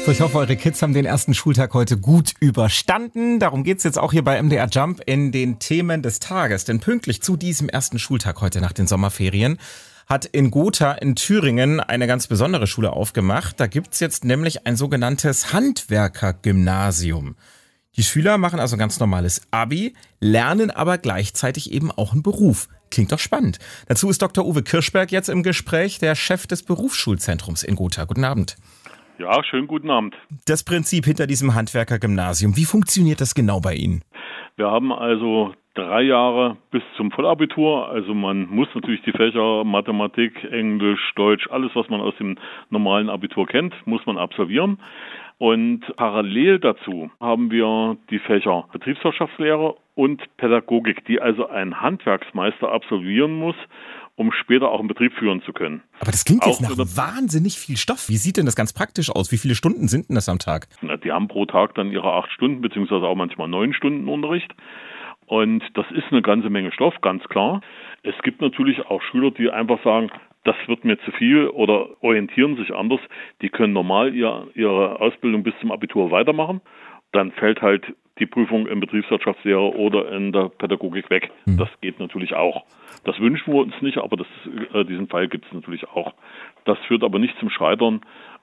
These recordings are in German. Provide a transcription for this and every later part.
So, ich hoffe, eure Kids haben den ersten Schultag heute gut überstanden. Darum geht's jetzt auch hier bei MDR Jump in den Themen des Tages. Denn pünktlich zu diesem ersten Schultag heute nach den Sommerferien hat in Gotha in Thüringen eine ganz besondere Schule aufgemacht. Da gibt's jetzt nämlich ein sogenanntes Handwerkergymnasium. Die Schüler machen also ganz normales Abi, lernen aber gleichzeitig eben auch einen Beruf. Klingt doch spannend. Dazu ist Dr. Uwe Kirschberg jetzt im Gespräch, der Chef des Berufsschulzentrums in Gotha. Guten Abend. Ja, schönen guten Abend. Das Prinzip hinter diesem Handwerkergymnasium, wie funktioniert das genau bei Ihnen? Wir haben also 3 Jahre bis zum Vollabitur. Also man muss natürlich die Fächer Mathematik, Englisch, Deutsch, alles, was man aus dem normalen Abitur kennt, muss man absolvieren. Und parallel dazu haben wir die Fächer Betriebswirtschaftslehre und Pädagogik, die also ein Handwerksmeister absolvieren muss, um später auch einen Betrieb führen zu können. Aber das klingt jetzt nach wahnsinnig viel Stoff. Wie sieht denn das ganz praktisch aus? Wie viele Stunden sind denn das am Tag? Die haben pro Tag dann ihre 8 Stunden, beziehungsweise auch manchmal 9 Stunden Unterricht. Und das ist eine ganze Menge Stoff, ganz klar. Es gibt natürlich auch Schüler, die einfach sagen, das wird mir zu viel oder orientieren sich anders. Die können normal ihre Ausbildung bis zum Abitur weitermachen. Dann fällt halt die Prüfung in Betriebswirtschaftslehre oder in der Pädagogik weg. Das geht natürlich auch. Das wünschen wir uns nicht, aber diesen Fall gibt es natürlich auch. Das führt aber nicht zum Scheitern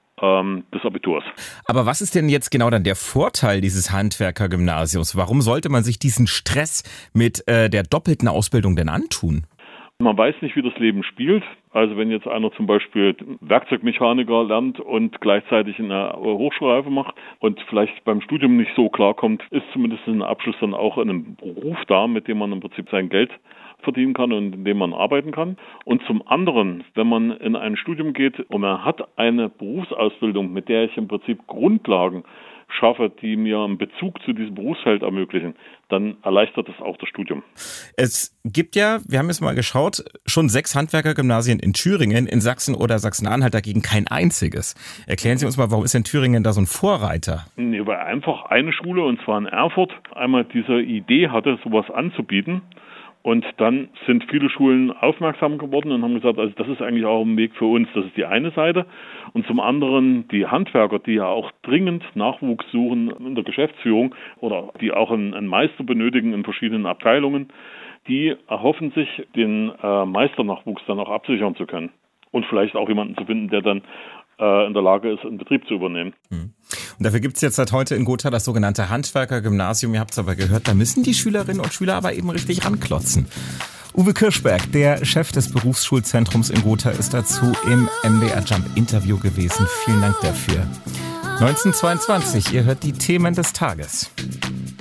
des Abiturs. Aber was ist denn jetzt genau dann der Vorteil dieses Handwerkergymnasiums? Warum sollte man sich diesen Stress mit der doppelten Ausbildung denn antun? Man weiß nicht, wie das Leben spielt. Also wenn jetzt einer zum Beispiel Werkzeugmechaniker lernt und gleichzeitig eine Hochschulreife macht und vielleicht beim Studium nicht so klarkommt, ist zumindest ein Abschluss dann auch in einem Beruf da, mit dem man im Prinzip sein Geld verdienen kann und in dem man arbeiten kann. Und zum anderen, wenn man in ein Studium geht und man hat eine Berufsausbildung, mit der ich im Prinzip Grundlagen schaffe, die mir einen Bezug zu diesem Berufsfeld ermöglichen, dann erleichtert das auch das Studium. Es gibt ja, wir haben jetzt mal geschaut, schon 6 Handwerkergymnasien in Thüringen, in Sachsen oder Sachsen-Anhalt dagegen kein einziges. Erklären Sie uns mal, warum ist denn Thüringen da so ein Vorreiter? Nee, weil einfach eine Schule, und zwar in Erfurt, einmal diese Idee hatte, sowas anzubieten. Und dann sind viele Schulen aufmerksam geworden und haben gesagt, also das ist eigentlich auch ein Weg für uns. Das ist die eine Seite. Und zum anderen die Handwerker, die ja auch dringend Nachwuchs suchen in der Geschäftsführung oder die auch einen Meister benötigen in verschiedenen Abteilungen, die erhoffen sich, den Meisternachwuchs dann auch absichern zu können. Und vielleicht auch jemanden zu finden, der dann in der Lage ist, einen Betrieb zu übernehmen. Und dafür gibt es jetzt seit heute in Gotha das sogenannte Handwerkergymnasium. Ihr habt es aber gehört, da müssen die Schülerinnen und Schüler aber eben richtig ranklotzen. Uwe Kirschberg, der Chef des Berufsschulzentrums in Gotha, ist dazu im MDR Jump Interview gewesen. Vielen Dank dafür. 19:22, ihr hört die Themen des Tages.